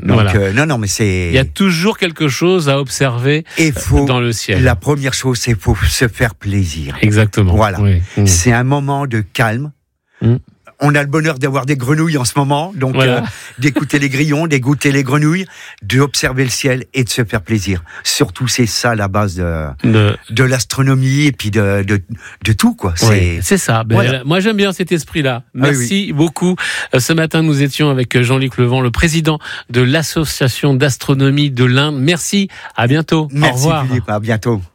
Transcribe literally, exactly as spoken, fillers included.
Donc, voilà. euh, non, non, mais c'est... Il y a toujours quelque chose à observer Et faut, dans le ciel. La première chose, c'est qu'il faut se faire plaisir. Exactement. Voilà. Oui. Mmh. C'est un moment de calme. Mmh. On a le bonheur d'avoir des grenouilles en ce moment, donc Voilà. euh, d'écouter les grillons, d'écouter les grenouilles, d'observer le ciel et de se faire plaisir. Surtout, c'est ça la base de, De... de l'astronomie et puis de, de, de tout, quoi. C'est, Oui, c'est ça. Ben, Voilà. Moi, j'aime bien cet esprit-là. Merci Ah oui, oui. beaucoup. Euh, Ce matin, nous étions avec Jean-Luc Levent, le président de l'Association d'astronomie de l'Inde. Merci. À bientôt. Merci Au revoir. Philippe, à bientôt.